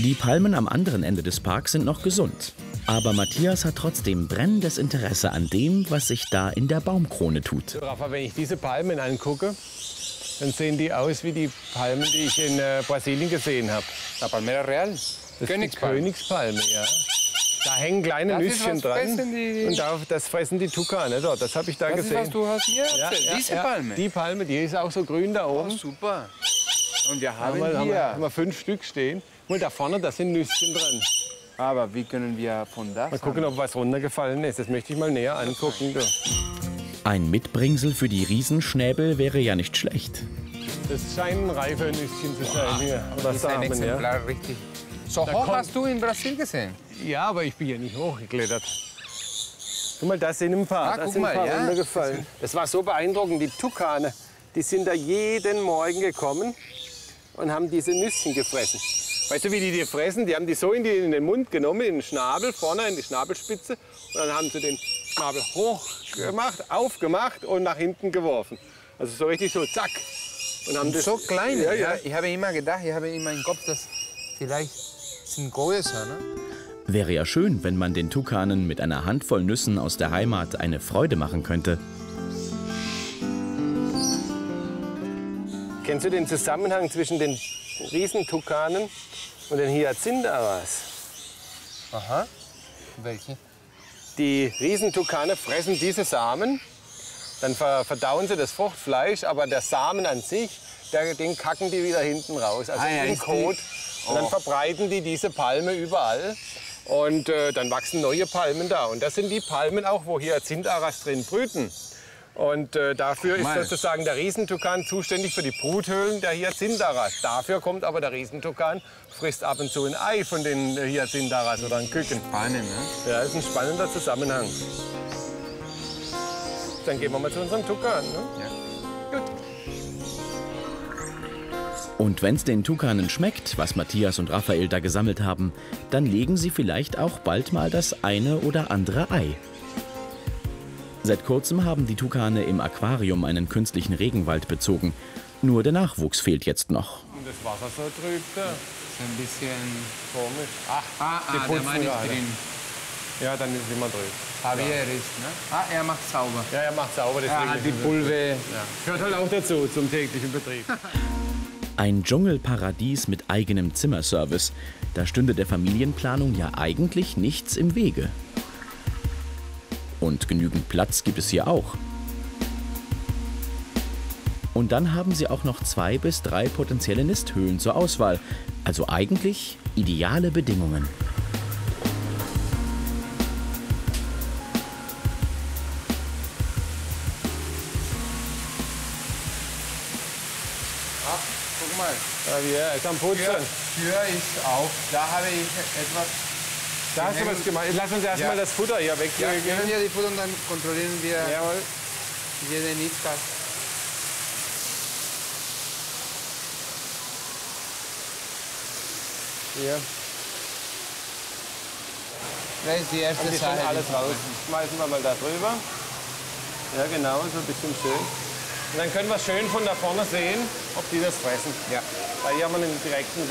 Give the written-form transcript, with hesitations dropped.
Die Palmen am anderen Ende des Parks sind noch gesund. Aber Matthias hat trotzdem brennendes Interesse an dem, was sich da in der Baumkrone tut. Rafa, wenn ich diese Palmen angucke, dann sehen die aus wie die Palmen, die ich in Brasilien gesehen habe. La Palmera Real. Das ist die Königspalme. Königspalme, ja. Da hängen kleine Nüsschen dran. Und das fressen die Tukane dort. Das habe ich da gesehen. Das ist, was du hast mir erzählt. Ja, Diese Palme. Die Palme, die ist auch so grün da oben. Oh, super. Und wir haben Haben hier. wir 5 Stück stehen. Und da vorne, da sind Nüsschen dran. Aber wie können wir von das? Mal gucken, ob was runtergefallen ist. Das möchte ich mal näher angucken. Du. Ein Mitbringsel für die Riesenschnäbel wäre ja nicht schlecht. Das scheinen reife Nüsschen zu sein hier. Oder Das ist ein Samen, ja. Exemplar, richtig. So Da hoch kommt- hast du in Brasil gesehen? Ja, aber ich bin ja nicht hochgeklettert. Guck mal, da sind ein paar. Ah, Da guck sind ein mal, paar ja. runtergefallen. Das war so beeindruckend. Die Tukane, die sind da jeden Morgen gekommen und haben diese Nüsschen gefressen. Weißt du, wie die fressen? Die haben die so in den Mund genommen, in den Schnabel, vorne in die Schnabelspitze. Und dann haben sie den Schnabel hoch gemacht, aufgemacht und nach hinten geworfen. Also so richtig so, zack. Und haben das So klein. Ja, ja. Ich habe immer gedacht, ich habe immer im Kopf, dass vielleicht sind größer. Ne? Wäre ja schön, wenn man den Tukanen mit einer Handvoll Nüssen aus der Heimat eine Freude machen könnte. Kennst du den Zusammenhang zwischen den Riesentukanen und den Hyazintharas? Aha. Welche? Die Riesentukane fressen diese Samen, dann verdauen sie das Fruchtfleisch, aber der Samen an sich, den kacken die wieder hinten raus, also ja, in den ist Kot. Und dann verbreiten die diese Palme überall und dann wachsen neue Palmen da. Und das sind die Palmen auch, wo Hyazintharas drin brüten. Und dafür ist sozusagen der Riesentukan zuständig für die Bruthöhlen der Hyazintharas. Dafür kommt aber der Riesentukan, frisst ab und zu ein Ei von den Hyazintharas oder ein Küken. Spannend, ne? Ja, das ist ein spannender Zusammenhang. Dann gehen wir mal zu unserem Tukan. Ne? Ja. Gut. Und wenn's den Tukanen schmeckt, was Matthias und Raphael da gesammelt haben, dann legen sie vielleicht auch bald mal das eine oder andere Ei. Seit kurzem haben die Tukane im Aquarium einen künstlichen Regenwald bezogen. Nur der Nachwuchs fehlt jetzt noch. Und das Wasser so trüb da. Ist ein bisschen Komisch. der putzen Mann ist gerade. drin. Ja, dann ist es immer trüb. Javier ist, ne? Ah, er macht sauber. Ja, er macht sauber, deswegen. Er hat ist die es so. Pulver. Ja. Gehört halt auch dazu, zum täglichen Betrieb. Ein Dschungelparadies mit eigenem Zimmerservice. Da stünde der Familienplanung ja eigentlich nichts im Wege. Und genügend Platz gibt es hier auch. Und dann haben sie auch noch 2 bis 3 potenzielle Nisthöhlen zur Auswahl. Also eigentlich ideale Bedingungen. Guck mal. Javier, er ist am Putzen. Tür ist auf. Da habe ich etwas. Da hast du was gemacht. Lass uns erst mal das Futter hier Ja, weglegen. geben wir die Futter und dann kontrollieren wir Jawohl. jede Nistkast. Hier. Das ist die erste Haben die schon Sache. alles raus. Schmeißen wir mal da drüber. Ja, genau, so ein bisschen schön. Und dann können wir schön von da vorne sehen, ob die das fressen. Ja. Weil hier haben wir einen direkten